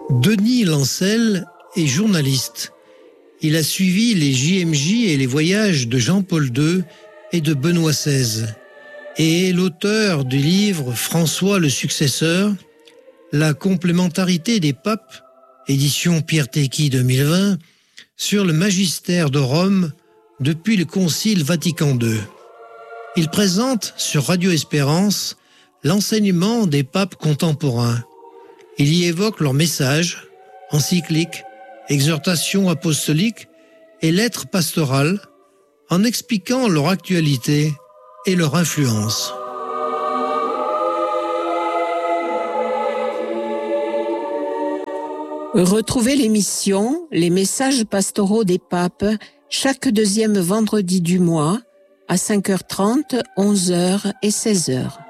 Denis Lancel est journaliste. Il a suivi les JMJ et les voyages de Jean-Paul II et de Benoît XVI et est l'auteur du livre François le Successeur, la complémentarité des papes, édition Pierre Tecky 2020, sur le magistère de Rome depuis le Concile Vatican II. Il présente sur Radio Espérance l'enseignement des papes contemporains. Il y évoque leurs messages, encycliques, exhortations apostoliques et lettres pastorales, en expliquant leur actualité et leur influence. Retrouvez l'émission Les messages pastoraux des papes chaque deuxième vendredi du mois à 5h30, 11h et 16h.